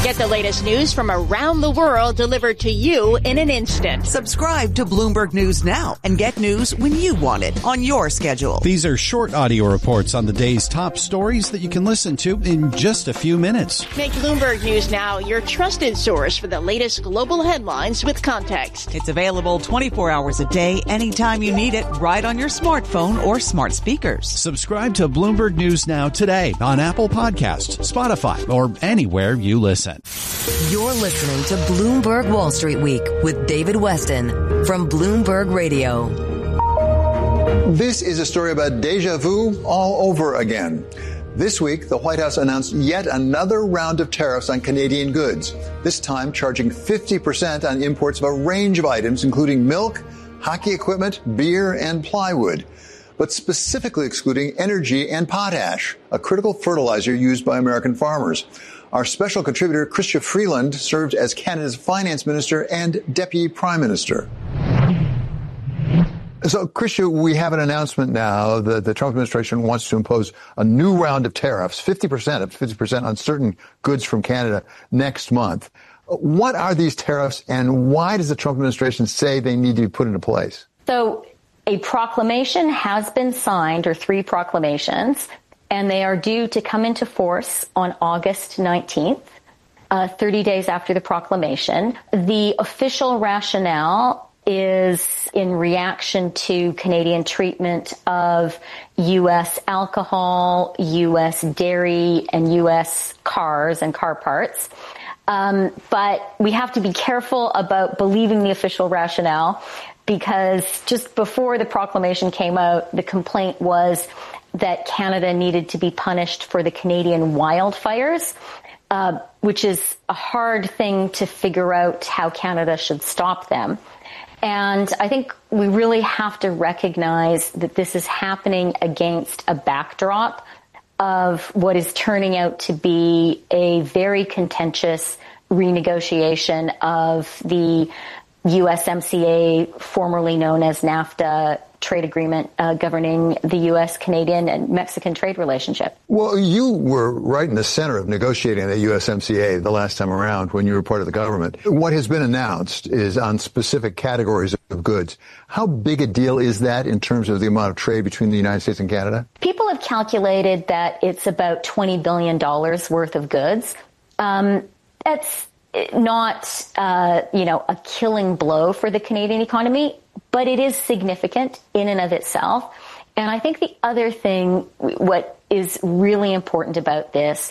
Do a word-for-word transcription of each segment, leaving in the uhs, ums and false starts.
Get the latest news from around the world delivered to you in an instant. Subscribe to Bloomberg News now and get news when you want it on your schedule. These are short audio reports on the day's top stories that you can listen to in just a few minutes. Make Bloomberg News Now your trusted source for the latest global headlines with context. It's available twenty-four hours a day, anytime you need it, right on your smartphone or smart speakers. Subscribe to Bloomberg News Now today on Apple Podcasts, Spotify, or anywhere you listen. You're listening to Bloomberg Wall Street Week with David Westin from Bloomberg Radio. This is a story about deja vu all over again. This week, the White House announced yet another round of tariffs on Canadian goods, this time charging fifty percent on imports of a range of items, including milk, hockey equipment, beer, and plywood, but specifically excluding energy and potash, a critical fertilizer used by American farmers. Our special contributor, Chrystia Freeland, served as Canada's finance minister and deputy prime minister. So, Chrystia, we have an announcement now that the Trump administration wants to impose a new round of tariffs, fifty percent, up to fifty percent on certain goods from Canada next month. What are these tariffs, and why does the Trump administration say they need to be put into place? So a proclamation has been signed, or three proclamations, and they are due to come into force on August nineteenth, uh, thirty days after the proclamation. The official rationale is in reaction to Canadian treatment of U S alcohol, U S dairy, and U S cars and car parts. Um, but we have to be careful about believing the official rationale, because just before the proclamation came out, the complaint was that Canada needed to be punished for the Canadian wildfires, uh, which is a hard thing to figure out how Canada should stop them. And I think we really have to recognize that this is happening against a backdrop of what is turning out to be a very contentious renegotiation of the U S M C A, formerly known as NAFTA, trade agreement uh, governing the U S, Canadian, and Mexican trade relationship. Well, you were right in the center of negotiating the U S M C A the last time around when you were part of the government. What has been announced is on specific categories of goods. How big a deal is that in terms of the amount of trade between the United States and Canada? People have calculated that it's about twenty billion dollars worth of goods. Um, that's not, uh, you know, a killing blow for the Canadian economy, but it is significant in and of itself. And I think the other thing, what is really important about this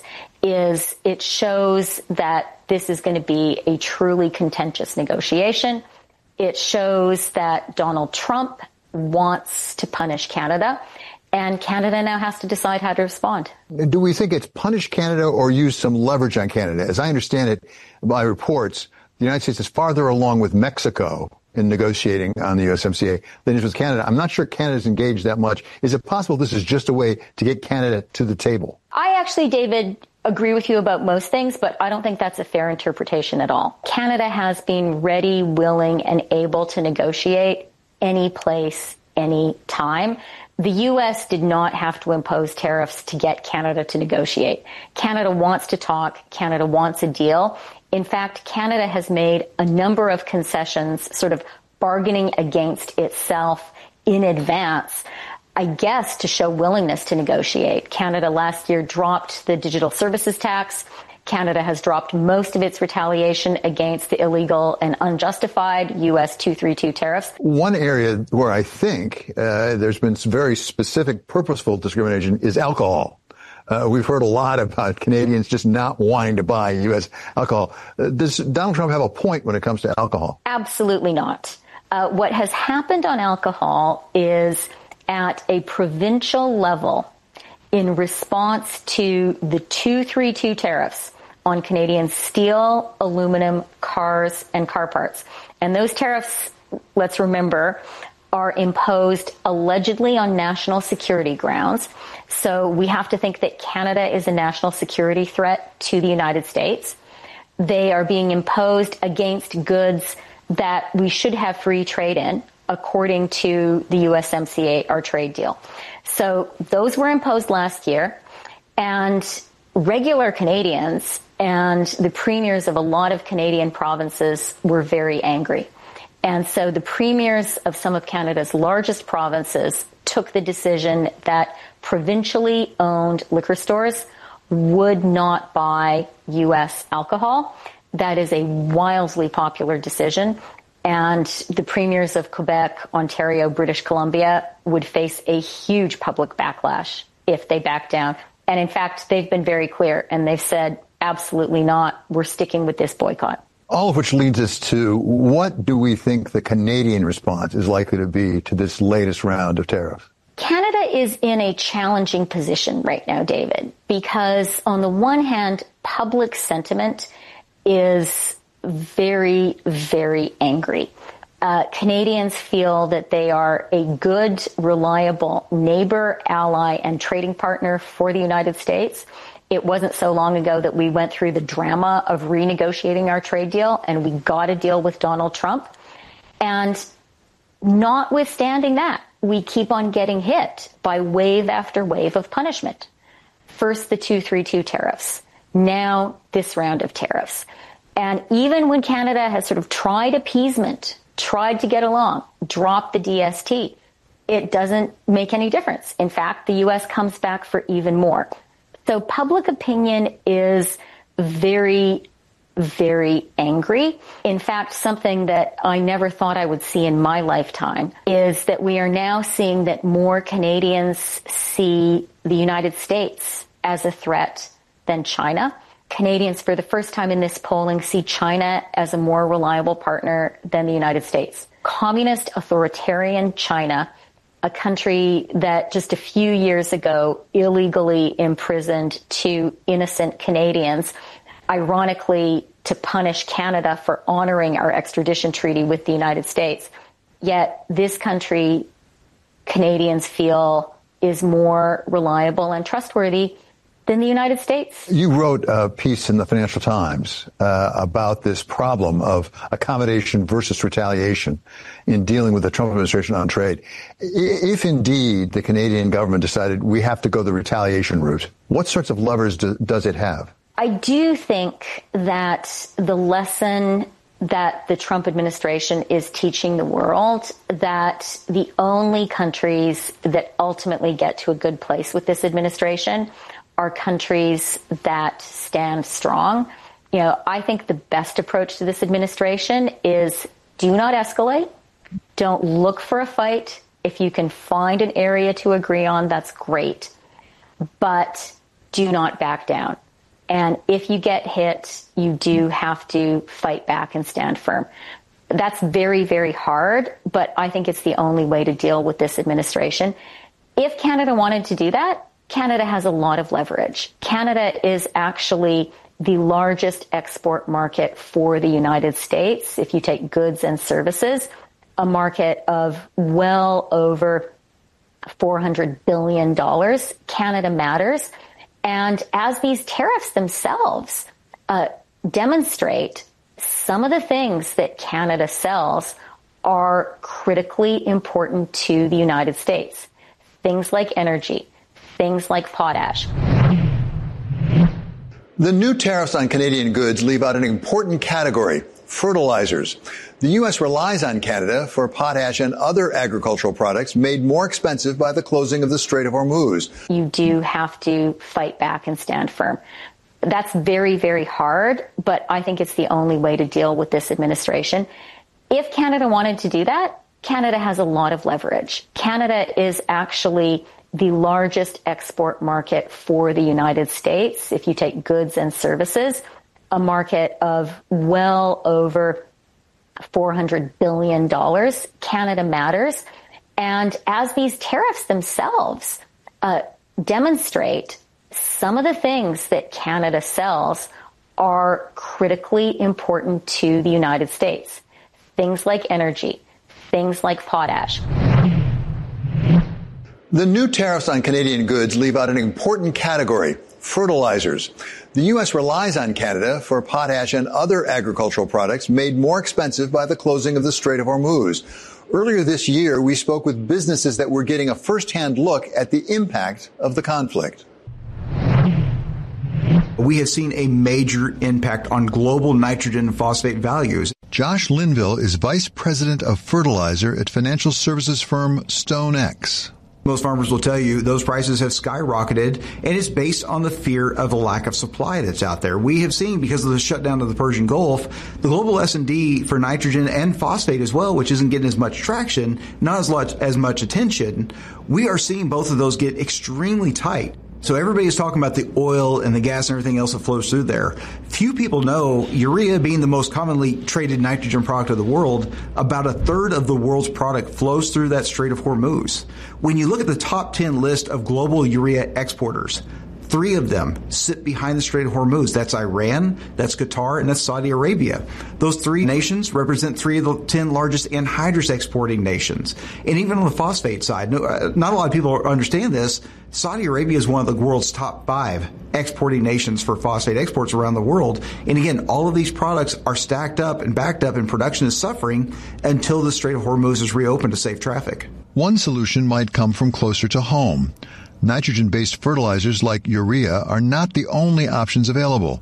is it shows that this is going to be a truly contentious negotiation. It shows that Donald Trump wants to punish Canada, and Canada now has to decide how to respond. Do we think it's punish Canada or use some leverage on Canada? As I understand it by reports, the United States is farther along with Mexico in negotiating on the U S M C A than it is with Canada. I'm not sure Canada's engaged that much. Is it possible this is just a way to get Canada to the table? I actually, David, agree with you about most things, but I don't think that's a fair interpretation at all. Canada has been ready, willing, and able to negotiate any place, any time. The U S did not have to impose tariffs to get Canada to negotiate. Canada wants to talk. Canada wants a deal. In fact, Canada has made a number of concessions, sort of bargaining against itself in advance, I guess, to show willingness to negotiate. Canada last year dropped the digital services tax. Canada has dropped most of its retaliation against the illegal and unjustified U S two thirty-two tariffs. One area where I think uh, there's been some very specific, purposeful discrimination is alcohol. Uh, we've heard a lot about Canadians just not wanting to buy U S alcohol. Uh, does Donald Trump have a point when it comes to alcohol? Absolutely not. Uh, what has happened on alcohol is at a provincial level, in response to the two thirty-two tariffs on Canadian steel, aluminum, cars, and car parts. And those tariffs, let's remember, are imposed allegedly on national security grounds. So we have to think that Canada is a national security threat to the United States. They are being imposed against goods that we should have free trade in, according to the U S M C A, our trade deal. So those were imposed last year, and regular Canadians And the premiers of a lot of Canadian provinces were very angry. And so the premiers of some of Canada's largest provinces took the decision that provincially owned liquor stores would not buy U S alcohol. That is a wildly popular decision. And the premiers of Quebec, Ontario, British Columbia would face a huge public backlash if they back down. And in fact, they've been very clear, and they've said, absolutely not. We're sticking with this boycott. All of which leads us to, what do we think the Canadian response is likely to be to this latest round of tariffs? Canada is in a challenging position right now, David, because on the one hand, public sentiment is very, very angry. Uh, Canadians feel that they are a good, reliable neighbor, ally, and trading partner for the United States. It wasn't so long ago that we went through the drama of renegotiating our trade deal, and we got a deal with Donald Trump. And notwithstanding that, we keep on getting hit by wave after wave of punishment. First, the two thirty-two tariffs. Now, this round of tariffs. And even when Canada has sort of tried appeasement, tried to get along, dropped the D S T, it doesn't make any difference. In fact, the U S comes back for even more. So public opinion is very, very angry. In fact, something that I never thought I would see in my lifetime is that we are now seeing that more Canadians see the United States as a threat than China. Canadians, for the first time in this polling, see China as a more reliable partner than the United States. Communist authoritarian China, a country that just a few years ago illegally imprisoned two innocent Canadians, ironically to punish Canada for honoring our extradition treaty with the United States. Yet this country, Canadians feel, is more reliable and trustworthy than the United States. You wrote a piece in the Financial Times uh, about this problem of accommodation versus retaliation in dealing with the Trump administration on trade. If indeed the Canadian government decided we have to go the retaliation route, what sorts of levers do, does it have? I do think that the lesson that the Trump administration is teaching the world, that the only countries that ultimately get to a good place with this administration are countries that stand strong. You know, I think the best approach to this administration is do not escalate. Don't look for a fight. If you can find an area to agree on, that's great. But do not back down. And if you get hit, you do have to fight back and stand firm. That's very, very hard, but I think it's the only way to deal with this administration. If Canada wanted to do that, Canada has a lot of leverage. Canada is actually the largest export market for the United States. If you take goods and services, a market of well over four hundred billion dollars. Canada matters. And as these tariffs themselves uh, demonstrate, some of the things that Canada sells are critically important to the United States. Things like energy, things like potash. The new tariffs on Canadian goods leave out an important category, fertilizers. The U S relies on Canada for potash and other agricultural products made more expensive by the closing of the Strait of Hormuz. You do have to fight back and stand firm. That's very, very hard, but I think it's the only way to deal with this administration. If Canada wanted to do that, Canada has a lot of leverage. Canada is actually the largest export market for the United States. If you take goods and services, a market of well over four hundred billion dollars. Canada matters. And as these tariffs themselves uh, demonstrate, some of the things that Canada sells are critically important to the United States. Things like energy, things like potash. The new tariffs on Canadian goods leave out an important category, fertilizers. The U S relies on Canada for potash and other agricultural products made more expensive by the closing of the Strait of Hormuz. Earlier this year, we spoke with businesses that were getting a firsthand look at the impact of the conflict. we have seen a major impact on global nitrogen and phosphate values. Josh Linville is Vice President of Fertilizer at financial services firm StoneX. Most farmers will tell you those prices have skyrocketed, and it's based on the fear of the lack of supply that's out there. We have seen, because of the shutdown of the Persian Gulf, the global S and D for nitrogen and phosphate as well, which isn't getting as much traction, not as much, as much attention. We are seeing both of those get extremely tight. So everybody's talking about the oil and the gas and everything else that flows through there. Few people know urea being the most commonly traded nitrogen product of the world, about a third of the world's product flows through that Strait of Hormuz. When you look at the top ten list of global urea exporters, three of them sit behind the Strait of Hormuz. That's Iran, that's Qatar, and that's Saudi Arabia. Those three nations represent three of the ten largest anhydrous exporting nations. And even on the phosphate side, no, uh, not a lot of people understand this. Saudi Arabia is one of the world's top five exporting nations for phosphate exports around the world. And again, all of these products are stacked up and backed up, and production is suffering until the Strait of Hormuz is reopened to safe traffic. One solution might come from closer to home. Nitrogen-based fertilizers like urea are not the only options available.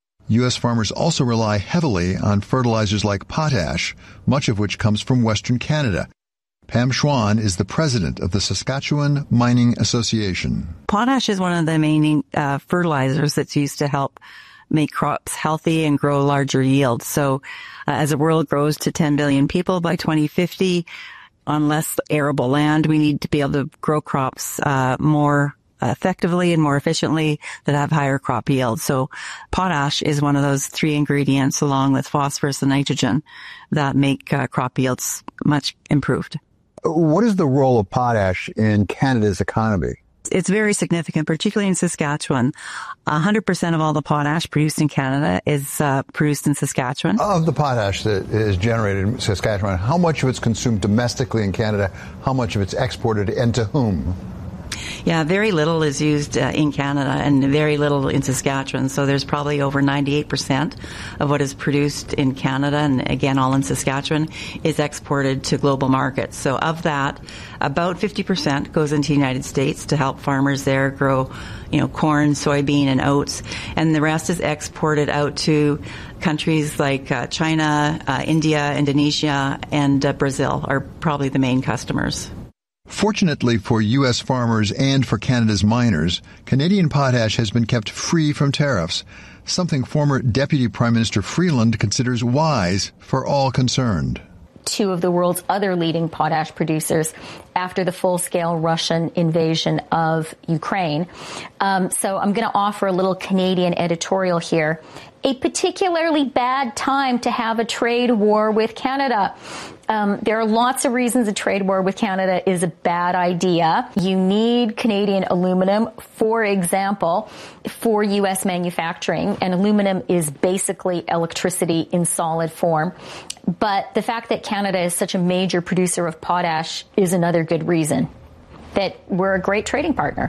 U S farmers also rely heavily on fertilizers like potash, much of which comes from Western Canada. Pam Schwan is the president of the Saskatchewan Mining Association. Potash is one of the main uh, fertilizers that's used to help make crops healthy and grow larger yields. So uh, as the world grows to ten billion people by twenty fifty, on less arable land, we need to be able to grow crops uh, more effectively and more efficiently that have higher crop yields. So potash is one of those three ingredients, along with phosphorus and nitrogen, that make uh, crop yields much improved. What is the role of potash in Canada's economy? It's very significant, particularly in Saskatchewan. one hundred percent of all the potash produced in Canada is uh, produced in Saskatchewan. Of the potash that is generated in Saskatchewan, how much of it's consumed domestically in Canada? How much of it's exported, and to whom? Yeah, very little is used uh, in Canada and very little in Saskatchewan. So there's probably over ninety-eight percent of what is produced in Canada, and again, all in Saskatchewan, is exported to global markets. So of that, about fifty percent goes into the United States to help farmers there grow, you know, corn, soybean, and oats. And the rest is exported out to countries like uh, China, uh, India, Indonesia, and uh, Brazil are probably the main customers. Fortunately for U S farmers and for Canada's miners, Canadian potash has been kept free from tariffs, something former Deputy Prime Minister Freeland considers wise for all concerned. Two of the world's other leading potash producers after the full-scale Russian invasion of Ukraine. Um, so I'm going to offer a little Canadian editorial here. A particularly bad time to have a trade war with Canada. Um, there are lots of reasons a trade war with Canada is a bad idea. You need Canadian aluminum, for example, for U S manufacturing, and aluminum is basically electricity in solid form. But the fact that Canada is such a major producer of potash is another good reason that we're a great trading partner.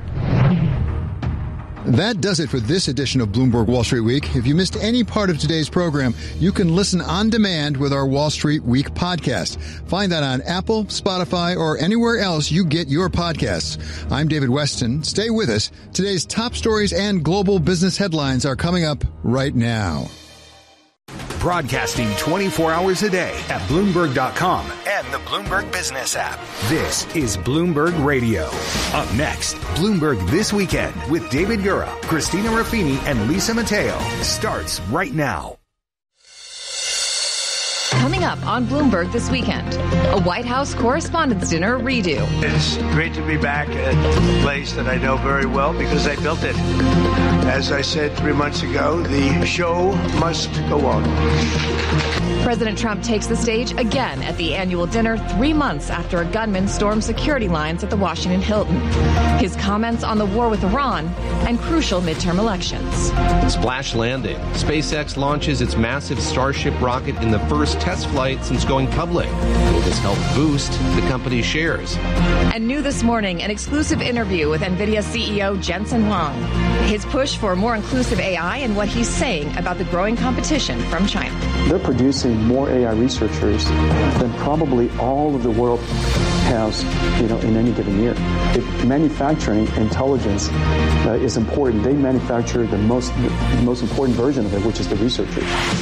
That does it for this edition of Bloomberg Wall Street Week. If you missed any part of today's program, you can listen on demand with our Wall Street Week podcast. Find that on Apple, Spotify, or anywhere else you get your podcasts. I'm David Weston. Stay with us. Today's top stories and global business headlines are coming up right now. Broadcasting twenty-four hours a day at Bloomberg dot com and the Bloomberg Business app. This is Bloomberg Radio. Up next, Bloomberg This Weekend with David Gura, Christina Ruffini, and Lisa Mateo starts right now. Coming up on Bloomberg This Weekend, a White House Correspondents' Dinner redo. It's great to be back at a place that I know very well because I built it. As I said three months ago, the show must go on. President Trump takes the stage again at the annual dinner three months after a gunman stormed security lines at the Washington Hilton. His comments on the war with Iran and crucial midterm elections. Splash landing. SpaceX launches its massive Starship rocket in the first test flight since going public. Will this help boost the company's shares? And new this morning, an exclusive interview with NVIDIA C E O Jensen Huang. His push search for more inclusive A I and what he's saying about the growing competition from China. They're producing more A I researchers than probably all of the world has, you know, in any given year. If manufacturing intelligence uh, is important, they manufacture the most, the most important version of it, which is the researchers.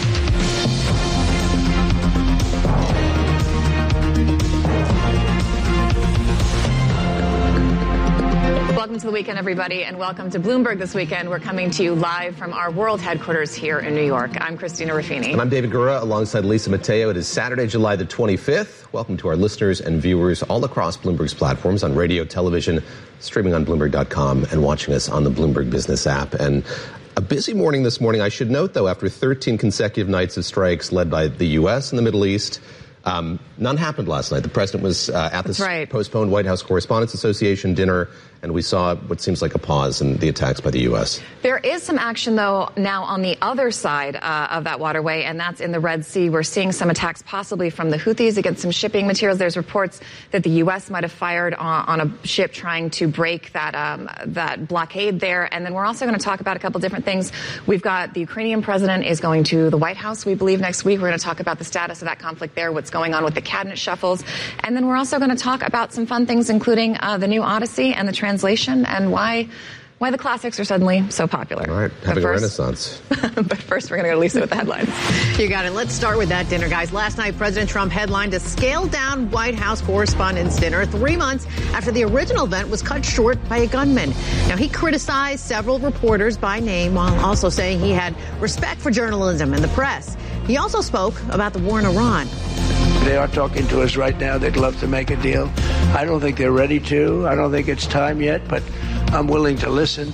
Welcome to the weekend, everybody, and welcome to Bloomberg This Weekend. We're coming to you live from our world headquarters here in New York. I'm Christina Ruffini. And I'm David Gura, alongside Lisa Mateo. It is Saturday, July the twenty-fifth. Welcome to our listeners and viewers all across Bloomberg's platforms on radio, television, streaming on Bloomberg dot com, and watching us on the Bloomberg Business app. And a busy morning this morning. I should note, though, after thirteen consecutive nights of strikes led by the U S and the Middle East, um, none happened last night. The president was uh, at this right. postponed White House Correspondents Association dinner, and we saw what seems like a pause in the attacks by the U S. There is some action, though, now on the other side uh, of that waterway, and that's in the Red Sea. We're seeing some attacks possibly from the Houthis against some shipping materials. There's reports that the U S might have fired on, on a ship trying to break that um, that blockade there. And then we're also going to talk about a couple different things. We've got the Ukrainian president is going to the White House, we believe, next week. We're going to talk about the status of that conflict there, what's going on with the cabinet shuffles. And then we're also going to talk about some fun things, including uh, the new Odyssey and the translation and why why the classics are suddenly so popular. All right, having first, a renaissance. But first, we're going to go to Lisa with the headlines. You got it. Let's start with that dinner, guys. Last night, President Trump headlined a scaled-down White House Correspondents' Dinner three months after the original event was cut short by a gunman. Now, he criticized several reporters by name while also saying he had respect for journalism and the press. He also spoke about the war in Iran. They are talking to us right now. They'd love to make a deal. I don't think they're ready to. I don't think it's time yet, but I'm willing to listen.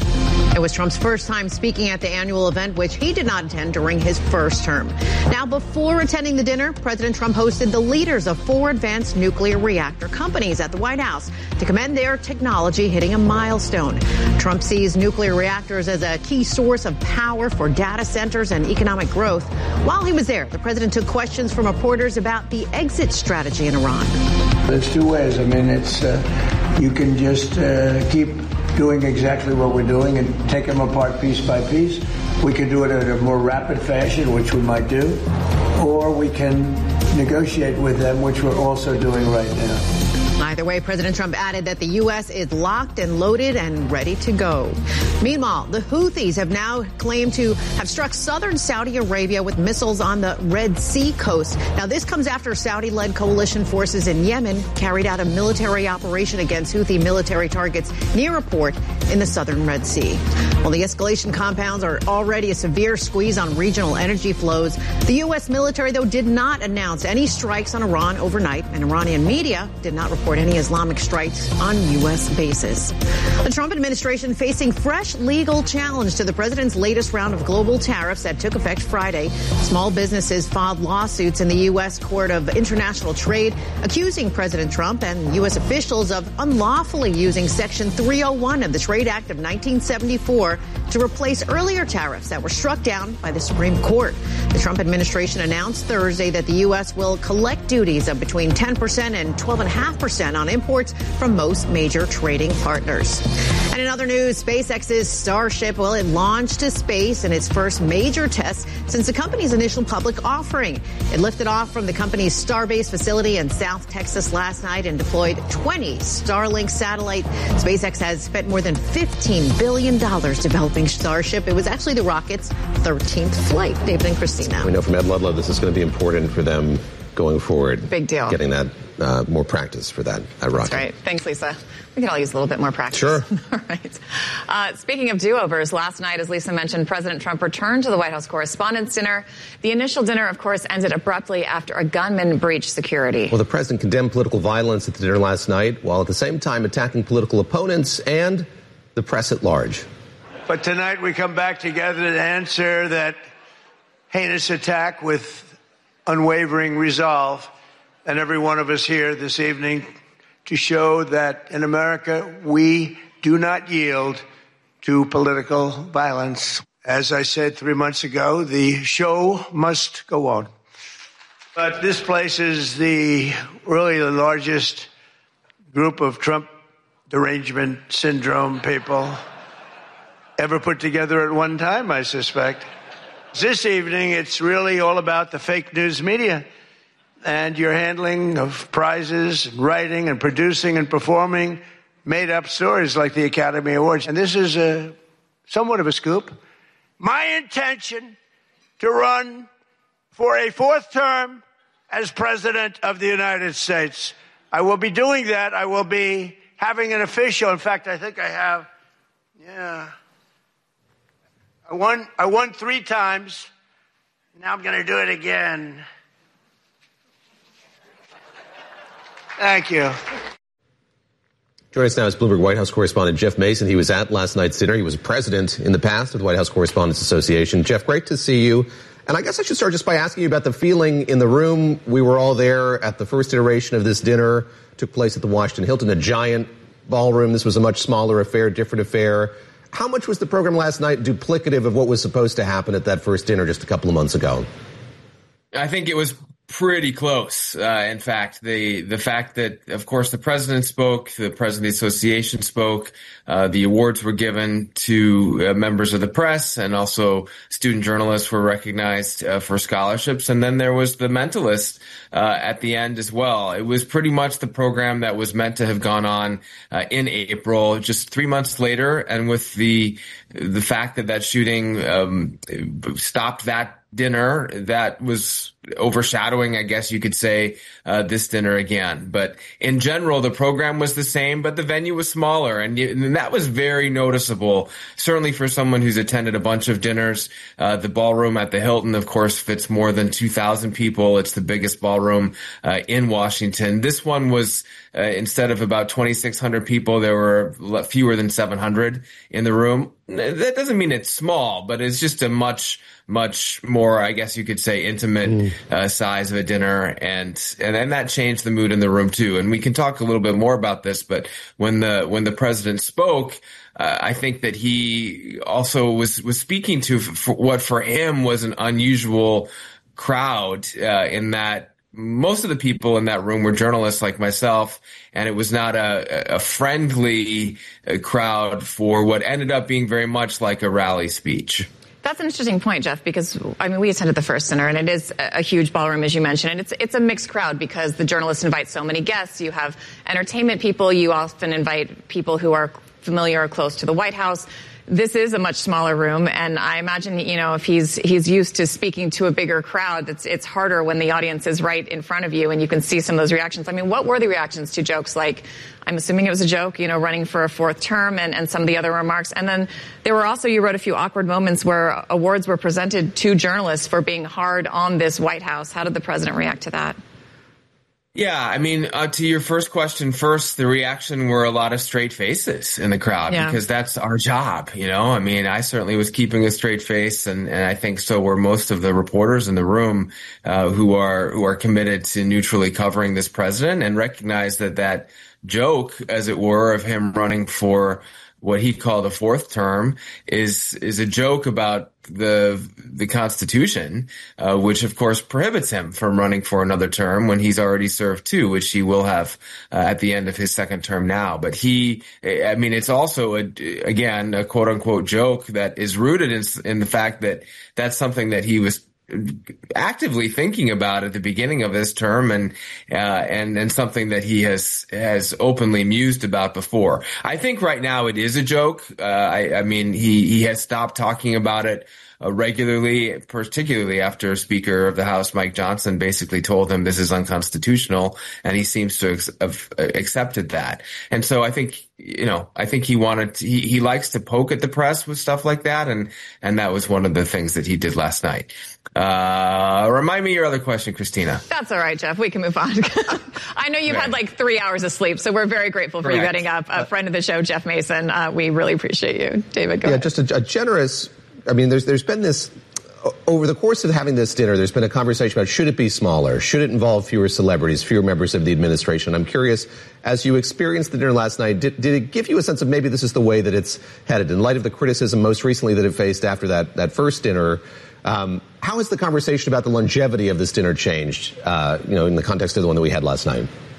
It was Trump's first time speaking at the annual event, which he did not attend during his first term. Now, before attending the dinner, President Trump hosted the leaders of four advanced nuclear reactor companies at the White House to commend their technology hitting a milestone. Trump sees nuclear reactors as a key source of power for data centers and economic growth. While he was there, the president took questions from reporters about the exit strategy in Iran. There's two ways. I mean, it's uh, you can just uh, keep doing exactly what we're doing and take them apart piece by piece. We can do it in a more rapid fashion, which we might do, or we can negotiate with them, which we're also doing right now. Either way, President Trump added that the U S is locked and loaded and ready to go. Meanwhile, the Houthis have now claimed to have struck southern Saudi Arabia with missiles on the Red Sea coast. Now, this comes after Saudi-led coalition forces in Yemen carried out a military operation against Houthi military targets near a port in the southern Red Sea. While the escalation compounds are already a severe squeeze on regional energy flows, the U S military, though, did not announce any strikes on Iran overnight, and Iranian media did not report any Islamic strikes on U S bases. The Trump administration facing fresh legal challenge to the president's latest round of global tariffs that took effect Friday. Small businesses filed lawsuits in the U S Court of International Trade accusing President Trump and U S officials of unlawfully using Section three oh one of the Trade Act of nineteen seventy-four to replace earlier tariffs that were struck down by the Supreme Court. The Trump administration announced Thursday that the U S will collect duties of between ten percent and twelve point five percent on imports from most major trading partners. And in other news, SpaceX's Starship, well, it launched to space in its first major test since the company's initial public offering. It lifted off from the company's Starbase facility in South Texas last night and deployed twenty Starlink satellites. SpaceX has spent more than fifteen billion dollars developing Starship. It was actually the rocket's thirteenth flight. David and Christina. We know from Ed Ludlow this is going to be important for them going forward. Big deal. Getting that uh, more practice for that uh, rocket. That's right. Thanks, Lisa. We can all use a little bit more practice. Sure. All right. Uh, speaking of do-overs, last night, as Lisa mentioned, President Trump returned to the White House Correspondents' Dinner. The initial dinner, of course, ended abruptly after a gunman breached security. Well, the president condemned political violence at the dinner last night, while at the same time attacking political opponents and the press at large. But tonight we come back together to answer that heinous attack with unwavering resolve, and every one of us here this evening to show that in America we do not yield to political violence. As I said three months ago, the show must go on. But this place is the really the largest group of Trump derangement syndrome people ever put together at one time, I suspect. This evening, it's really all about the fake news media and your handling of prizes, and writing and producing and performing made-up stories like the Academy Awards. And this is a, somewhat of a scoop. My intention to run for a fourth term as President of the United States. I will be doing that. I will be having an official. In fact, I think I have, yeah. I won, I won three times. Now I'm going to do it again. Thank you. Joining us now is Bloomberg White House correspondent Jeff Mason. He was at last night's dinner. He was president in the past of the White House Correspondents Association. Jeff, great to see you. And I guess I should start just by asking you about the feeling in the room. We were all there at the first iteration of this dinner. It took place at the Washington Hilton, a giant ballroom. This was a much smaller affair, different affair. How much was the program last night duplicative of what was supposed to happen at that first dinner just a couple of months ago? I think it was pretty close. Uh, in fact, the the fact that, of course, the president spoke, the president of the association spoke, uh, the awards were given to uh, members of the press, and also student journalists were recognized uh, for scholarships. And then there was the mentalist uh, at the end as well. It was pretty much the program that was meant to have gone on uh, in April, just three months later. And with the the fact that that shooting um, stopped that dinner, that was overshadowing, I guess you could say, uh, this dinner again. But in general, the program was the same, but the venue was smaller. And, and that was very noticeable, certainly for someone who's attended a bunch of dinners. Uh, the ballroom at the Hilton, of course, fits more than two thousand people. It's the biggest ballroom uh, in Washington. This one was, uh, instead of about twenty-six hundred people, there were fewer than seven hundred in the room. That doesn't mean it's small, but it's just a much, much more, I guess you could say, intimate mm. uh, size of a dinner. And, and and that changed the mood in the room, too. And we can talk a little bit more about this. But when the when the president spoke, uh, I think that he also was, was speaking to for what for him was an unusual crowd uh, in that most of the people in that room were journalists like myself, and it was not a, a friendly crowd for what ended up being very much like a rally speech. That's an interesting point, Jeff, because, I mean, we attended the first dinner, and it is a huge ballroom, as you mentioned, and it's it's a mixed crowd because the journalists invite so many guests. You have entertainment people. You often invite people who are familiar or close to the White House. This is a much smaller room, and I imagine, you know, if he's he's used to speaking to a bigger crowd, it's it's harder when the audience is right in front of you and you can see some of those reactions. I mean, what were the reactions to jokes like, I'm assuming it was a joke, you know, running for a fourth term, and, and some of the other remarks? And then there were also, you wrote a few awkward moments where awards were presented to journalists for being hard on this White House. How did the president react to that? Yeah, I mean, uh, to your first question first, the reaction were a lot of straight faces in the crowd yeah. because that's our job, you know? I mean, I certainly was keeping a straight face, and, and I think so were most of the reporters in the room uh, who are who are committed to neutrally covering this president and recognize that that joke, as it were, of him running for what he called a fourth term is is a joke about the the Constitution, uh, which of course prohibits him from running for another term when he's already served two, which he will have uh, at the end of his second term now. But he, I mean, it's also a, again a quote unquote joke that is rooted in in the fact that that's something that he was actively thinking about at the beginning of this term, and uh, and and something that he has has openly mused about before. I think right now it is a joke. Uh, I, I mean, he he has stopped talking about it uh, regularly, particularly after Speaker of the House Mike Johnson basically told him this is unconstitutional, and he seems to have accepted that. And so I think, you know, I think he wanted to, he he likes to poke at the press with stuff like that, and and that was one of the things that he did last night. Uh, remind me your other question, Christina. That's all right, Jeff. We can move on. I know you've right. had like three hours of sleep, so we're very grateful for Correct. you getting up. A friend of the show, Jeff Mason. Uh, we really appreciate you. David, go yeah, ahead. just a, a generous, I mean, there's there's been this, over the course of having this dinner, there's been a conversation about should it be smaller? Should it involve fewer celebrities, fewer members of the administration? I'm curious, as you experienced the dinner last night, did, did it give you a sense of maybe this is the way that it's headed? In light of the criticism most recently that it faced after that, that first dinner, Um, how has the conversation about the longevity of this dinner changed, uh, you know, in the context of the one that we had last night?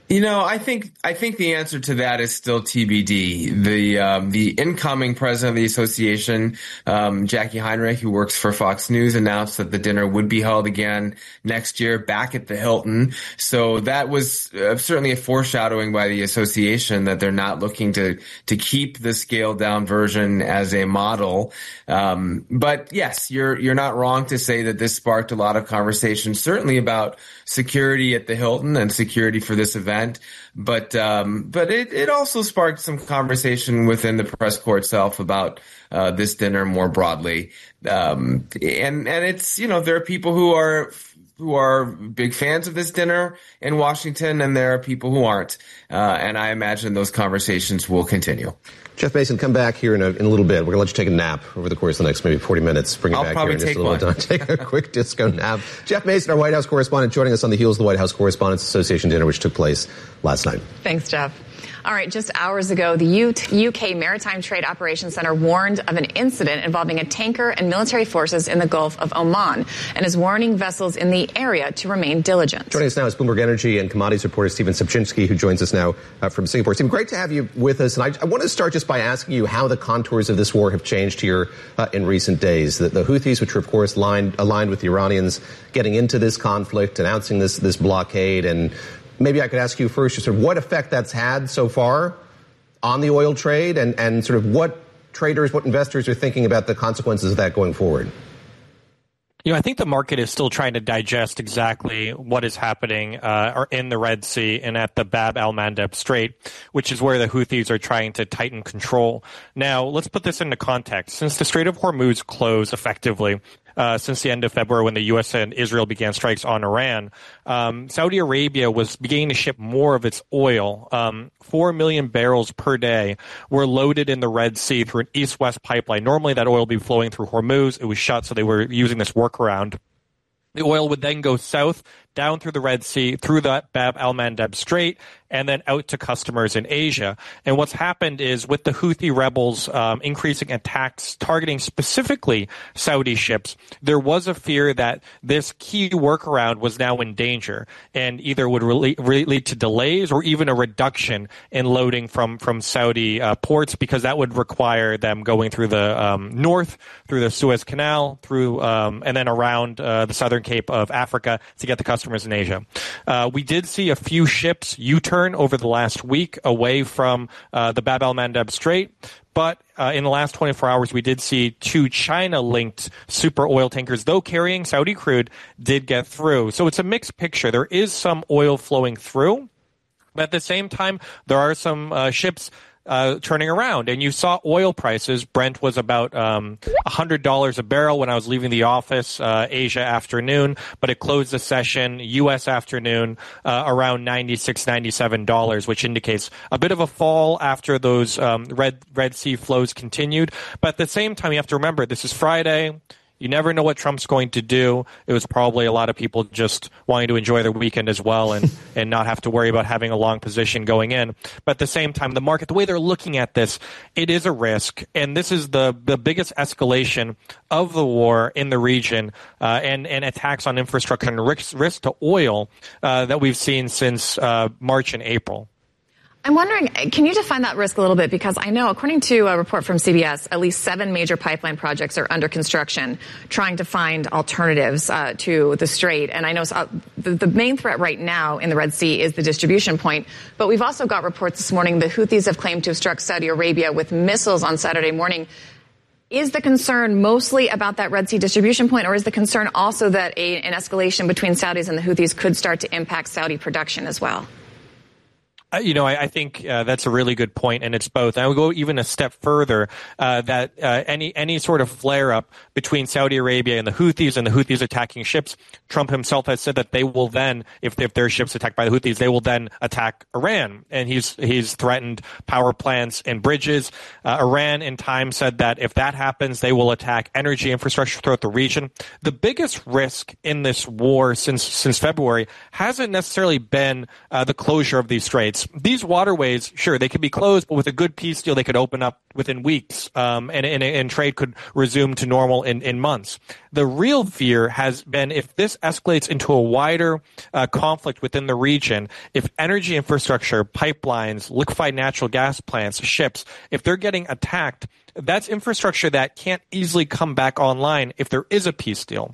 You know, I think I think the answer to that is still T B D. The um, the incoming president of the association, um, Jackie Heinrich, who works for Fox News, announced that the dinner would be held again next year back at the Hilton. So that was uh, certainly a foreshadowing by the association that they're not looking to to keep the scaled down version as a model. Um, but yes, you're you're not wrong to say that this sparked a lot of conversation, certainly about security at the Hilton and security for this event. But um, but it, it also sparked some conversation within the press corps itself about uh, this dinner more broadly. Um, and and it's, you know, there are people who are who are big fans of this dinner in Washington, and there are people who aren't. Uh, and I imagine those conversations will continue. Jeff Mason, come back here in a, in a little bit. We're going to let you take a nap over the course of the next maybe forty minutes. Bring you I'll back probably here in just take a little one. time. Take a quick disco nap. Jeff Mason, our White House correspondent, joining us on the heels of the White House Correspondents Association dinner, which took place last night. Thanks, Jeff. All right, just hours ago, the U K Maritime Trade Operations Center warned of an incident involving a tanker and military forces in the Gulf of Oman and is warning vessels in the area to remain diligent. Joining us now is Bloomberg Energy and Commodities reporter Stephen Sapchinsky, who joins us now uh, from Singapore. Stephen, great to have you with us. And I, I want to start just by asking you how the contours of this war have changed here uh, in recent days. The, the Houthis, which are, of course, lined, aligned with the Iranians, getting into this conflict, announcing this, this blockade, and maybe I could ask you first, just sort of what effect that's had so far on the oil trade, and, and sort of what traders, what investors are thinking about the consequences of that going forward. You know, I think the market is still trying to digest exactly what is happening uh, in the Red Sea and at the Bab al-Mandeb Strait, which is where the Houthis are trying to tighten control. Now, let's put this into context. Since the Strait of Hormuz closed effectively, Uh, since the end of February when the U S and Israel began strikes on Iran, um, Saudi Arabia was beginning to ship more of its oil. Um, Four million barrels per day were loaded in the Red Sea through an east-west pipeline. Normally that oil would be flowing through Hormuz. It was shut, so they were using this workaround. The oil would then go south, down through the Red Sea, through the Bab al-Mandeb Strait, and then out to customers in Asia. And what's happened is with the Houthi rebels um, increasing attacks targeting specifically Saudi ships, there was a fear that this key workaround was now in danger and either would re- re- lead to delays or even a reduction in loading from, from Saudi uh, ports, because that would require them going through the um, north, through the Suez Canal, through um, and then around uh, the southern Cape of Africa to get the customers in Asia. Uh, we did see a few ships U-turn over the last week away from uh, the Bab al-Mandeb Strait, but uh, in the last twenty-four hours, we did see two China-linked super oil tankers, though carrying Saudi crude, did get through. So it's a mixed picture. There is some oil flowing through, but at the same time, there are some uh, ships Uh, turning around. And you saw oil prices. Brent was about um, one hundred dollars a barrel when I was leaving the office, uh, Asia afternoon, but it closed the session, U S afternoon, uh, around ninety-six dollars, ninety-seven dollars, which indicates a bit of a fall after those um, Red, Red Sea flows continued. But at the same time, you have to remember, this is Friday. You never know what Trump's going to do. It was probably a lot of people just wanting to enjoy their weekend as well and, and not have to worry about having a long position going in. But at the same time, the market, the way they're looking at this, it is a risk. And this is the, the biggest escalation of the war in the region uh, and, and attacks on infrastructure and risk, risk to oil uh, that we've seen since uh, March and April. I'm wondering, can you define that risk a little bit? Because I know, according to a report from C B S, at least seven major pipeline projects are under construction, trying to find alternatives uh, to the Strait. And I know uh, the, the main threat right now in the Red Sea is the distribution point. But we've also got reports this morning the Houthis have claimed to have struck Saudi Arabia with missiles on Saturday morning. Is the concern mostly about that Red Sea distribution point, or is the concern also that a, an escalation between Saudis and the Houthis could start to impact Saudi production as well? Uh, you know, I, I think uh, that's a really good point, and it's both. And I would go even a step further, uh, that uh, any any sort of flare-up between Saudi Arabia and the Houthis and the Houthis attacking ships, Trump himself has said that they will then, if, if their ships attacked by the Houthis, they will then attack Iran. And he's he's threatened power plants and bridges. Uh, Iran, in time, said that if that happens, they will attack energy infrastructure throughout the region. The biggest risk in this war since since February hasn't necessarily been uh, the closure of these straits. Straits, these waterways, sure, they could be closed, but with a good peace deal, they could open up within weeks, um, and, and, and trade could resume to normal in, in months. The real fear has been if this escalates into a wider uh, conflict within the region, if energy infrastructure, pipelines, liquefied natural gas plants, ships, if they're getting attacked, that's infrastructure that can't easily come back online if there is a peace deal.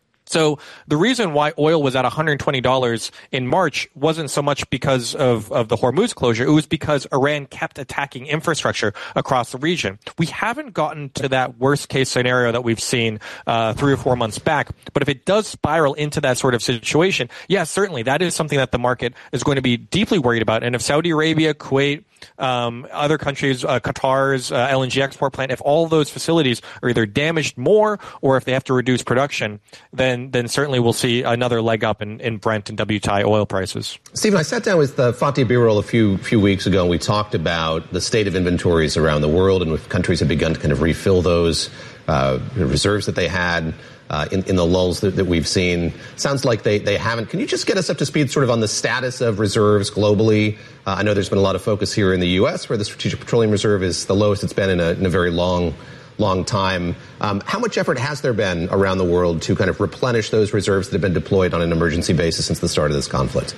So the reason why oil was at one hundred twenty dollars in March wasn't so much because of, of the Hormuz closure. It was because Iran kept attacking infrastructure across the region. We haven't gotten to that worst case scenario that we've seen uh, three or four months back. But if it does spiral into that sort of situation, yes, certainly that is something that the market is going to be deeply worried about. And if Saudi Arabia, Kuwait, Um, other countries, uh, Qatar's uh, L N G export plant, if all of those facilities are either damaged more or if they have to reduce production, then then certainly we'll see another leg up in, in Brent and W T I oil prices. Stephen, I sat down with uh, Fatih Birol a few few weeks ago, and we talked about the state of inventories around the world, and if countries have begun to kind of refill those uh, reserves that they had. Uh, in, in the lulls that, that we've seen. Sounds like they, they haven't. Can you just get us up to speed sort of on the status of reserves globally? Uh, I know there's been a lot of focus here in the U S where the Strategic Petroleum Reserve is the lowest it's been in a, in a very long, long time. Um, how much effort has there been around the world to kind of replenish those reserves that have been deployed on an emergency basis since the start of this conflict?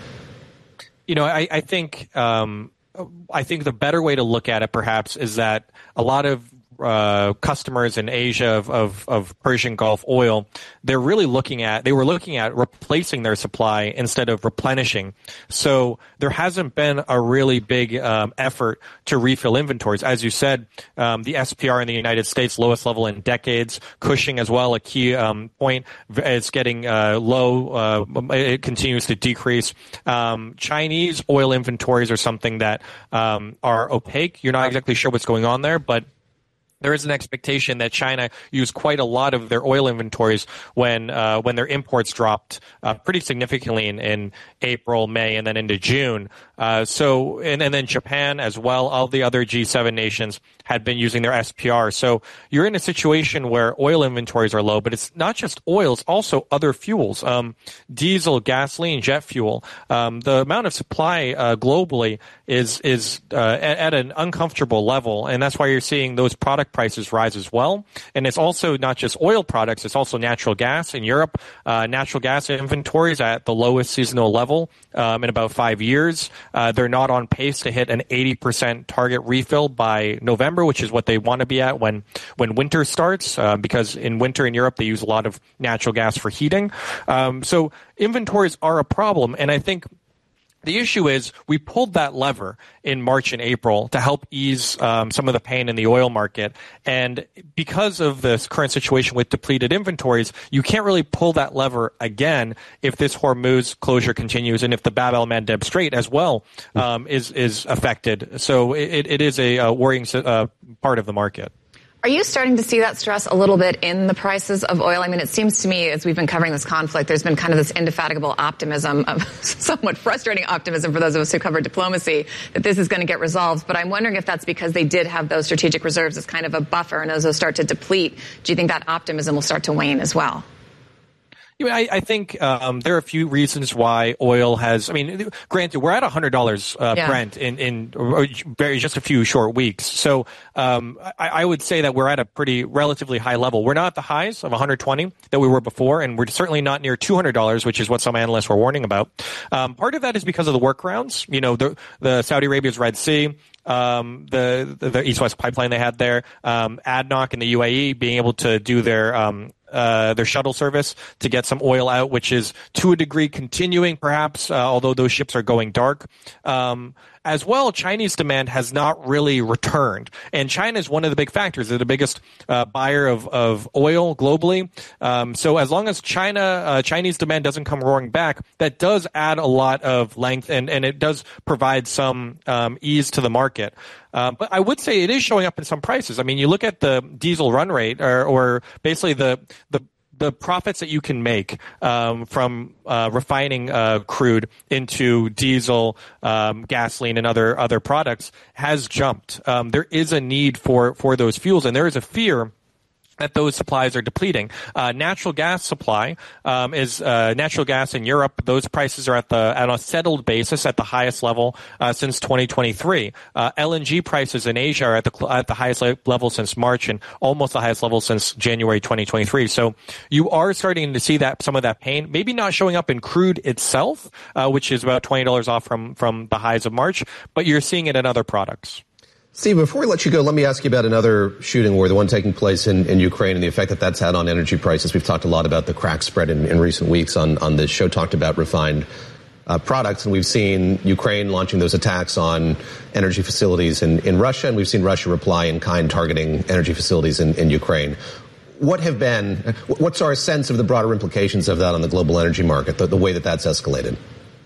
You know, I, I think um, I think the better way to look at it perhaps is that a lot of Uh, customers in Asia of, of, of Persian Gulf oil, they're really looking at, they were looking at replacing their supply instead of replenishing. So there hasn't been a really big um, effort to refill inventories. As you said, um, the S P R in the United States, lowest level in decades. Cushing as well, a key um, point. It's getting uh, low. Uh, it continues to decrease. Um, Chinese oil inventories are something that um, are opaque. You're not exactly sure what's going on there, but there is an expectation that China used quite a lot of their oil inventories when uh, when their imports dropped uh, pretty significantly in, in April, May, and then into June. Uh, so, and, and then Japan as well. All the other G seven nations had been using their S P R. So you're in a situation where oil inventories are low, but it's not just oil; it's also other fuels, um, diesel, gasoline, jet fuel. Um, the amount of supply uh, globally is is uh, at, at an uncomfortable level, and that's why you're seeing those product prices rise as well. And it's also not just oil products, it's also natural gas in Europe. Uh, natural gas inventories at the lowest seasonal level um, in about five years. Uh, they're not on pace to hit an eighty percent target refill by November, which is what they want to be at when, when winter starts, uh, because in winter in Europe, they use a lot of natural gas for heating. Um, so inventories are a problem. And I think the issue is we pulled that lever in March and April to help ease um, some of the pain in the oil market. And because of this current situation with depleted inventories, you can't really pull that lever again if this Hormuz closure continues and if the Bab el-Mandeb Strait as well um, is is affected. So it, it is a, a worrying uh, part of the market. Are you starting to see that stress a little bit in the prices of oil? I mean, it seems to me, as we've been covering this conflict, there's been kind of this indefatigable optimism, of somewhat frustrating optimism for those of us who cover diplomacy, that this is going to get resolved. But I'm wondering if that's because they did have those strategic reserves as kind of a buffer, and as those start to deplete, do you think that optimism will start to wane as well? You know, I, I think um, there are a few reasons why oil has. I mean, granted, we're at one hundred dollars uh, yeah. Brent in in very just a few short weeks. So um, I, I would say that we're at a pretty relatively high level. We're not at the highs of one hundred twenty that we were before, and we're certainly not near two hundred dollars, which is what some analysts were warning about. Um, part of that is because of the workarounds. You know, the the Saudi Arabia's Red Sea. Um, the, the, the East-West pipeline they had there, um, A D N O C in the U A E being able to do their, um, uh, their shuttle service to get some oil out, which is to a degree continuing perhaps, uh, although those ships are going dark. Um, as well, Chinese demand has not really returned. And China is one of the big factors. They're the biggest uh, buyer of, of oil globally. Um, so as long as China, uh, Chinese demand doesn't come roaring back, that does add a lot of length and, and it does provide some um, ease to the market. Uh, but I would say it is showing up in some prices. I mean, you look at the diesel run rate or, or basically the, the the profits that you can make um, from uh, refining uh, crude into diesel, um, gasoline, and other other products has jumped. Um, there is a need for for those fuels, and there is a fear that those supplies are depleting. Uh, natural gas supply um, is uh, natural gas in Europe. Those prices are at the at a settled basis at the highest level uh, since twenty twenty-three. Uh, L N G prices in Asia are at the at the highest level since March and almost the highest level since January twenty twenty-three. So you are starting to see that some of that pain, maybe not showing up in crude itself, uh, which is about twenty dollars off from from the highs of March, but you're seeing it in other products. Steve, before we let you go, let me ask you about another shooting war, the one taking place in, in Ukraine, and the effect that that's had on energy prices. We've talked a lot about the crack spread in, in recent weeks on, on this show, talked about refined uh, products, and we've seen Ukraine launching those attacks on energy facilities in, in Russia, and we've seen Russia reply in kind, targeting energy facilities in, in Ukraine. What have been, what's our sense of the broader implications of that on the global energy market, the, the way that that's escalated?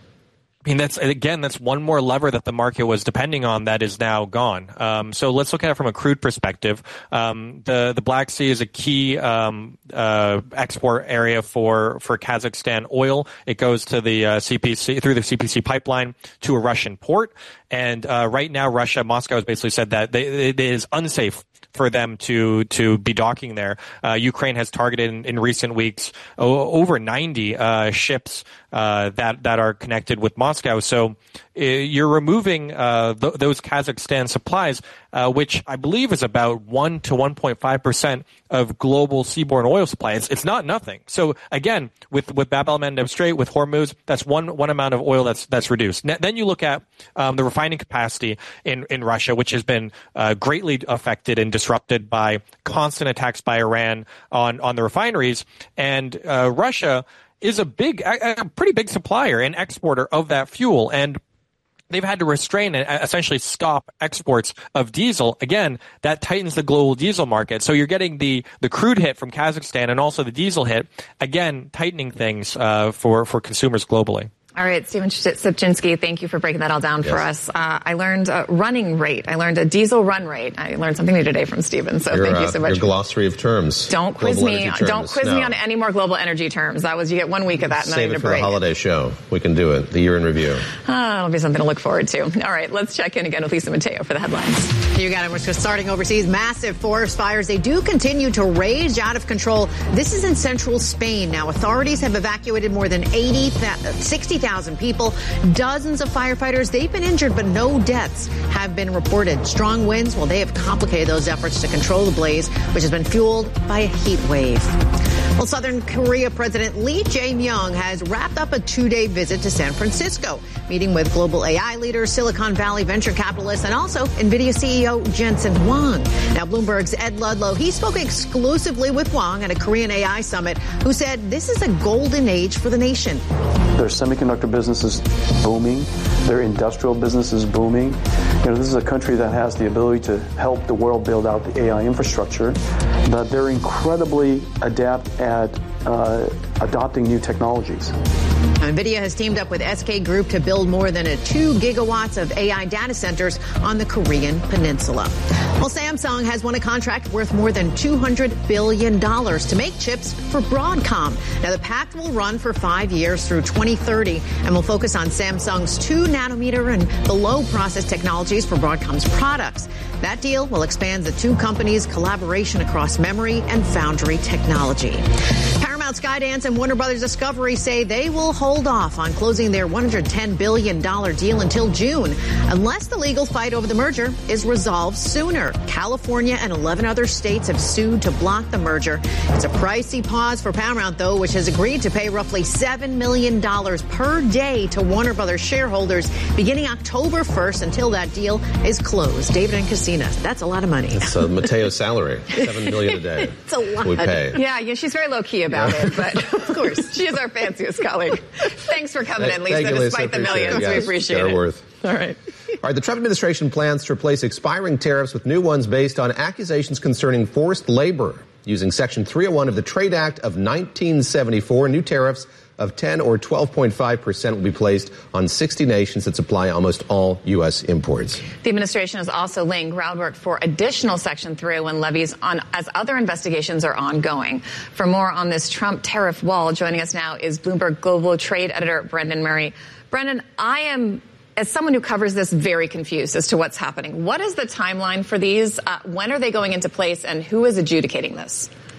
I mean, that's, again, that's one more lever that the market was depending on that is now gone. Um, so let's look at it from a crude perspective. Um, the, the Black Sea is a key, um, uh, export area for, for Kazakhstan oil. It goes to the, uh, C P C, through the C P C pipeline to a Russian port. And, uh, right now, Russia, Moscow has basically said that they, it is unsafe for them to to be docking there. Uh, Ukraine has targeted in, in recent weeks o- over ninety uh, ships uh, that that are connected with Moscow. So uh, you're removing uh, th- those Kazakhstan supplies, uh, which I believe is about one to one point five percent of global seaborne oil supply. It's, it's not nothing. So again, with with Bab el-Mandeb Strait, with Hormuz, that's one one amount of oil that's that's reduced. N- then you look at um, the refining capacity in in Russia, which has been uh, greatly affected and disrupted by constant attacks by Iran on, on the refineries. And uh, Russia is a big, a, a pretty big supplier and exporter of that fuel. And they've had to restrain and essentially stop exports of diesel. Again, that tightens the global diesel market. So you're getting the, the crude hit from Kazakhstan and also the diesel hit, again, tightening things uh, for, for consumers globally. All right, Stephen Sipczynski, thank you for breaking that all down yes. for us. Uh, I learned a running rate. I learned a diesel run rate. I learned something new today from Stephen, so your, thank uh, you so much. Your glossary of terms. Don't quiz me. Don't quiz no. me on any more global energy terms. That was, you get one week of that and Save I need it a for break. the holiday show. We can do it. The year in review. Uh, it'll be something to look forward to. All right, let's check in again with Lisa Mateo for the headlines. You got it. We're just starting overseas. Massive forest fires. They do continue to rage out of control. This is in central Spain. Now, authorities have evacuated more than eighty, sixty thousand people. Dozens of firefighters, they've been injured, but no deaths have been reported. Strong winds, well, they have complicated those efforts to control the blaze, which has been fueled by a heat wave. Well, Southern Korea President Lee Jae-myung has wrapped up a two-day visit to San Francisco, meeting with global A I leaders, Silicon Valley venture capitalists, and also NVIDIA C E O Jensen Huang. Now, Bloomberg's Ed Ludlow, he spoke exclusively with Huang at a Korean A I summit, who said this is a golden age for the nation. Their semiconductor business is booming. Their industrial business is booming. You know, this is a country that has the ability to help the world build out the A I infrastructure, but they're incredibly adept at uh, adopting new technologies. NVIDIA has teamed up with S K Group to build more than a two gigawatts of A I data centers on the Korean peninsula. Well, Samsung has won a contract worth more than two hundred billion dollars to make chips for Broadcom. Now, the pact will run for five years through twenty thirty and will focus on Samsung's two nanometer and below process technologies for Broadcom's products. That deal will expand the two companies' collaboration across memory and foundry technology. Paramount, Skydance, and Warner Brothers Discovery say they will hold off on closing their one hundred ten billion dollars deal until June, unless the legal fight over the merger is resolved sooner. California and eleven other states have sued to block the merger. It's a pricey pause for Paramount, though, which has agreed to pay roughly seven million dollars per day to Warner Brothers shareholders beginning October first until that deal is closed. David and Casina, that's a lot of money. It's uh, Mateo's salary, seven million dollars a day. It's a lot. We pay. Yeah, yeah, she's very low-key about yeah. it, but of course, she is our fanciest colleague. Thanks for coming in, Lisa, Thank you, Lisa. despite the millions. It. Yes, we appreciate it. Worth. All right. All right, the Trump administration plans to replace expiring tariffs with new ones based on accusations concerning forced labor. Using Section three oh one of the Trade Act of nineteen seventy-four, new tariffs of ten or twelve point five percent will be placed on sixty nations that supply almost all U S imports. The administration is also laying groundwork for additional Section three oh one levies on as other investigations are ongoing. For more on this Trump tariff wall, joining us now is Bloomberg Global Trade Editor Brendan Murray. Brendan, I am, as someone who covers this, very confused as to what's happening. What is the timeline for these? Uh, when are they going into place, and who is adjudicating this?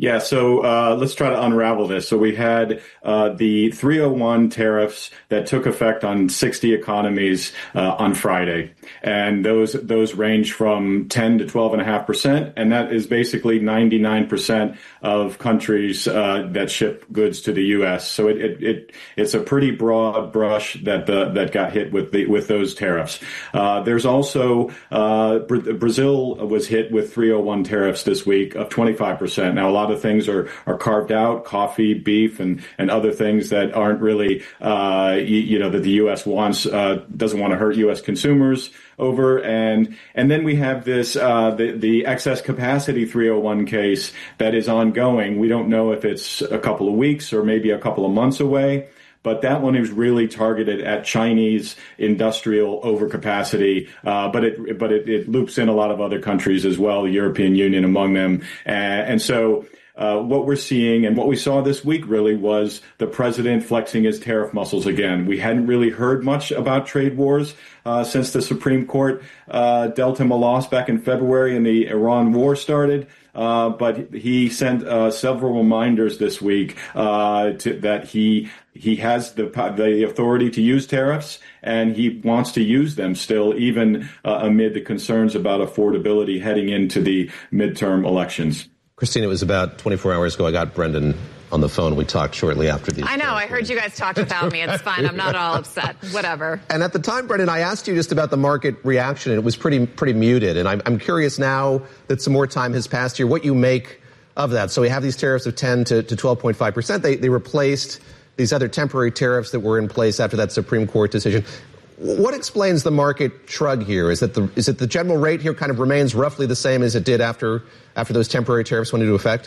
Yeah, so uh, let's try to unravel this. So we had uh, the three oh one tariffs that took effect on sixty economies uh, on Friday, and those those range from ten to twelve and a half percent, and that is basically ninety-nine percent of countries uh, that ship goods to the U S. So it, it, it it's a pretty broad brush that the that got hit with the with those tariffs. Uh, there's also uh, Brazil was hit with three oh one tariffs this week of twenty-five percent. Now a lot of things are, are carved out, coffee, beef, and, and other things that aren't really, uh, you, you know, that the U S wants, uh, doesn't want to hurt U S consumers over. And, and then we have this, uh, the, the excess capacity three oh one case that is ongoing. We don't know if it's a couple of weeks or maybe a couple of months away. But that one is really targeted at Chinese industrial overcapacity, uh, but it but it, it loops in a lot of other countries as well, the European Union among them, and, and so. Uh, what we're seeing and what we saw this week really was the president flexing his tariff muscles again. We hadn't really heard much about trade wars uh, since the Supreme Court uh, dealt him a loss back in February and the Iran war started. Uh, but he sent uh, several reminders this week uh, to, that he he has the the authority to use tariffs, and he wants to use them still, even uh, amid the concerns about affordability heading into the midterm elections. Christine, it was about twenty-four hours ago. I got Brendan on the phone. We talked shortly after these. I know. I heard you guys talked without me. It's fine. I'm not all upset. Whatever. And at the time, Brendan, I asked you just about the market reaction, and it was pretty pretty muted. And I'm, I'm curious now that some more time has passed here, what you make of that. So we have these tariffs of ten to twelve point five percent. They, they replaced these other temporary tariffs that were in place after that Supreme Court decision. What explains the market shrug here? Is that the is it the general rate here kind of remains roughly the same as it did after after those temporary tariffs went into effect?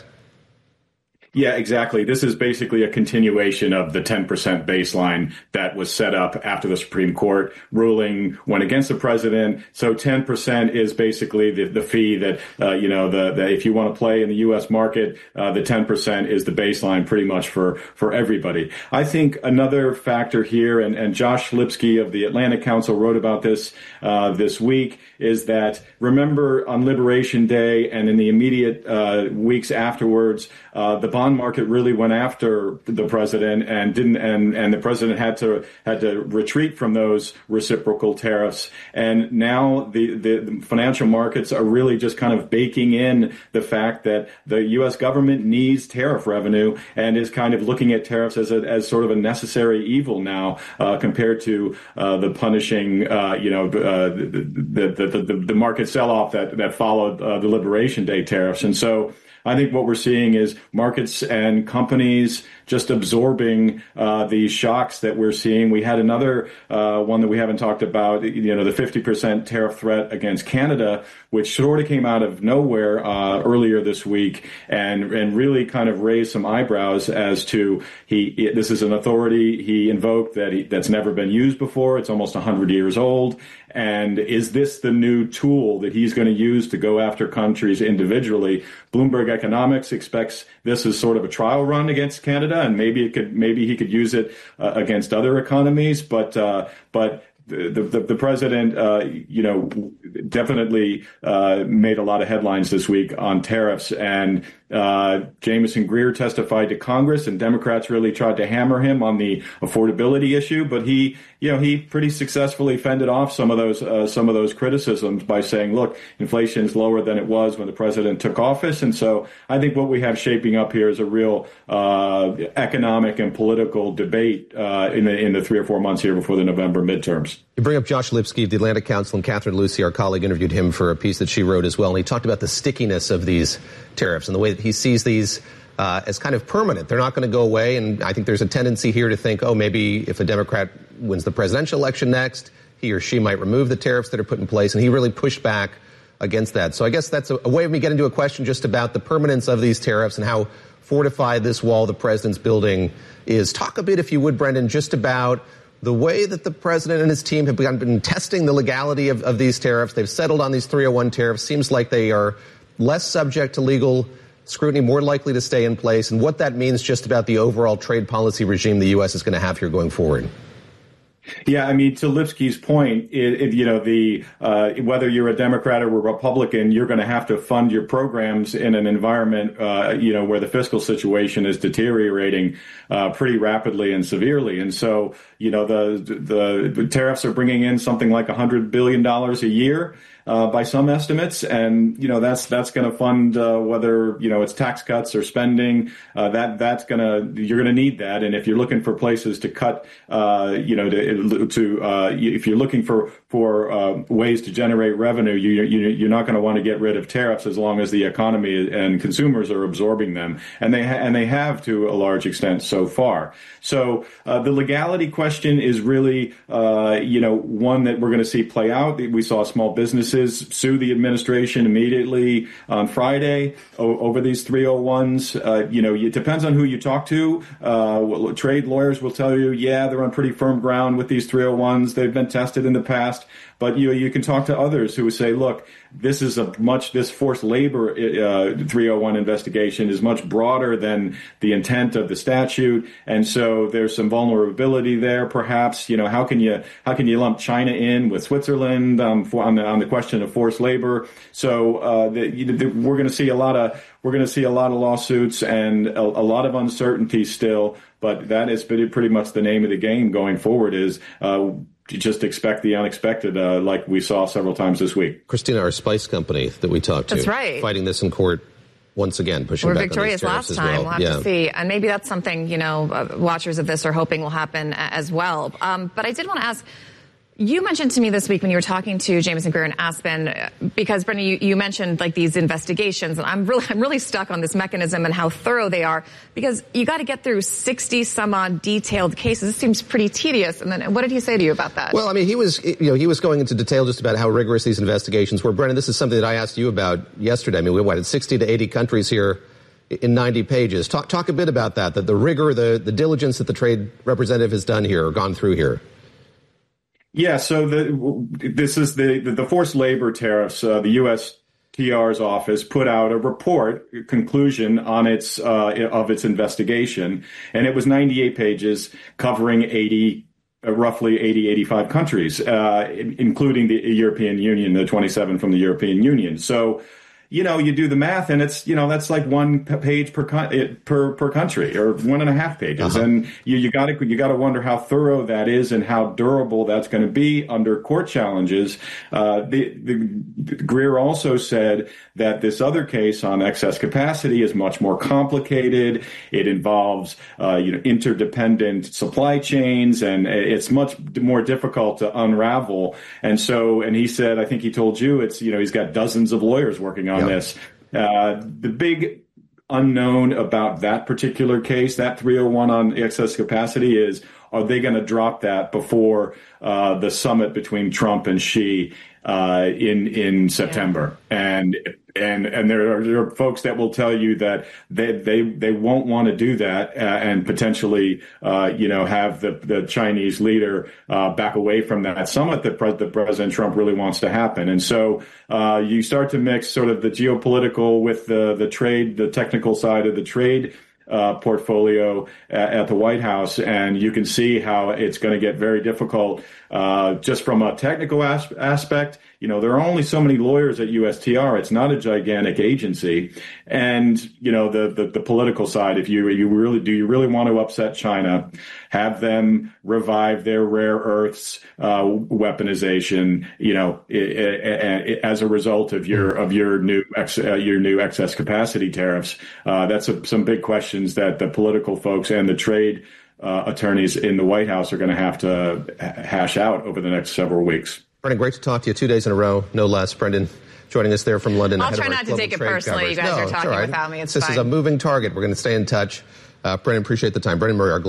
Yeah, exactly. This is basically a continuation of the ten percent baseline that was set up after the Supreme Court ruling went against the president. So ten percent is basically the, the fee that, uh, you know, the, the if you want to play in the U S market, uh, the ten percent is the baseline pretty much for, for everybody. I think another factor here, and, and Josh Lipsky of the Atlantic Council wrote about this uh, this week, is that remember on Liberation Day and in the immediate uh, weeks afterwards, uh, the bond market really went after the president and didn't, and, and the president had to had to retreat from those reciprocal tariffs. And now the, the, the financial markets are really just kind of baking in the fact that the U S government needs tariff revenue and is kind of looking at tariffs as a, as sort of a necessary evil now uh, compared to uh, the punishing, uh, you know, uh, the, the, the, the, the market sell-off that, that followed uh, the Liberation Day tariffs. And so I think what we're seeing is markets and companies just absorbing uh, these shocks that we're seeing. We had another uh, one that we haven't talked about, you know, the fifty percent tariff threat against Canada, which sort of came out of nowhere uh, earlier this week and and really kind of raised some eyebrows as to he this is an authority he invoked that he, that's never been used before. It's almost one hundred years old. And is this the new tool that he's going to use to go after countries individually? Bloomberg Economics expects this as sort of a trial run against Canada, and maybe it could, maybe he could use it uh, against other economies. But uh, but the the, the president, uh, you know, definitely uh, made a lot of headlines this week on tariffs. And uh, Jamieson Greer testified to Congress, and Democrats really tried to hammer him on the affordability issue. But he, you know, he pretty successfully fended off some of those uh, some of those criticisms by saying, "Look, inflation is lower than it was when the president took office." And so, I think what we have shaping up here is a real uh, economic and political debate uh, in the in the three or four months here before the November midterms. You bring up Josh Lipsky of the Atlantic Council, and Catherine Lucy, our colleague, interviewed him for a piece that she wrote as well. And he talked about the stickiness of these tariffs and the way that he sees these uh, as kind of permanent. They're not going to go away. And I think there's a tendency here to think, oh, maybe if a Democrat wins the presidential election next, he or she might remove the tariffs that are put in place. And he really pushed back against that. So I guess that's a, a way of me getting to a question just about the permanence of these tariffs and how fortified this wall the president's building is. Talk a bit, if you would, Brendan, just about the way that the president and his team have begun, been testing the legality of, of these tariffs. They've settled on these three oh one tariffs. Seems like they are less subject to legal scrutiny, more likely to stay in place, and what that means just about the overall trade policy regime the U S is going to have here going forward. Yeah, I mean, to Lipsky's point, it, it, you know, the uh, whether you're a Democrat or a Republican, you're going to have to fund your programs in an environment, uh, you know, where the fiscal situation is deteriorating uh, pretty rapidly and severely. And so, you know, the, the the tariffs are bringing in something like one hundred billion dollars a year. Uh, by some estimates, and you know that's that's going to fund uh, whether you know it's tax cuts or spending. Uh, that that's going to you're going to need that, and if you're looking for places to cut, uh, you know, to to uh, if you're looking for for uh, ways to generate revenue, you, you you're not going to want to get rid of tariffs as long as the economy and consumers are absorbing them, and they ha- and they have to a large extent so far. So uh, the legality question is really uh, you know one that we're going to see play out. We saw small businesses sue the administration immediately on Friday o- over these three oh ones. Uh, you know, it depends on who you talk to. Uh, trade lawyers will tell you, yeah, they're on pretty firm ground with these three oh ones. They've been tested in the past. But you you can talk to others who say, look, this is a much this forced labor uh, three oh one investigation is much broader than the intent of the statute, and so there's some vulnerability there. Perhaps you know how can you how can you lump China in with Switzerland um, for, on the on the question of forced labor? So uh, the, the, we're going to see a lot of we're going to see a lot of lawsuits and a, a lot of uncertainty still. But that is pretty much the name of the game going forward. Is uh, You just expect the unexpected, uh, like we saw several times this week. Christina, our spice company that we talked to, that's right, fighting this in court once again, pushing We're back victorious on these last as time. well. We'll have yeah. to see. And maybe that's something, you know, uh, watchers of this are hoping will happen as well. Um, but I did want to ask, you mentioned to me this week when you were talking to Jameson Greer and Aspen, because Brendan, you, you mentioned like these investigations, and I'm really, I'm really stuck on this mechanism and how thorough they are, because you got to get through sixty some odd detailed cases. It seems pretty tedious. And then what did he say to you about that? Well, I mean, he was, you know, he was going into detail just about how rigorous these investigations were. Brendan, this is something that I asked you about yesterday. I mean, we what, had sixty to eighty countries here in ninety pages. Talk, talk a bit about that, that the rigor, the, the diligence that the trade representative has done here or gone through here. Yeah, so the, this is the, the, the forced labor tariffs. Uh, the U S T R's office put out a report conclusion on its uh, of its investigation, and it was ninety-eight pages covering eighty, uh, roughly eighty, eighty-five countries, uh, including the European Union, the twenty-seven from the European Union. So, you know, you do the math, and it's, you know, that's like one page per per per country, or one and a half pages, uh-huh. and you you got to you got to wonder how thorough that is and how durable that's going to be under court challenges. Uh, the, the, the Greer also said that this other case on excess capacity is much more complicated. It involves uh, you know interdependent supply chains, and it's much more difficult to unravel. And so, and he said, I think he told you, it's you know he's got dozens of lawyers working on. On yep. this. Uh, the big unknown about that particular case, that three oh one on excess capacity, is are they going to drop that before uh, the summit between Trump and Xi uh, in in September? Yeah. And and and there are, there are folks that will tell you that they they, they won't want to do that uh, and potentially uh, you know have the, the Chinese leader uh, back away from that summit that, Pre- that President Trump really wants to happen. And so uh, you start to mix sort of the geopolitical with the the trade, the technical side of the trade Uh, portfolio at, at the White House, and you can see how it's going to get very difficult uh, just from a technical as- aspect. You know, there are only so many lawyers at U S T R. It's not a gigantic agency. And, you know, the, the, the political side, if you, you really, do you really want to upset China, have them revive their rare earths uh, weaponization, you know, it, it, it, as a result of your, of your new, ex, uh, your new excess capacity tariffs? Uh, that's a, some big questions that the political folks and the trade uh, attorneys in the White House are going to have to hash out over the next several weeks. Brendan, great to talk to you two days in a row, no less. Brendan, joining us there from London. I'll try not to take it personally. Coverage. You guys no, are talking right. without me. It's this fine. This is a moving target. We're going to stay in touch. Uh, Brendan, appreciate the time. Brendan Murray, our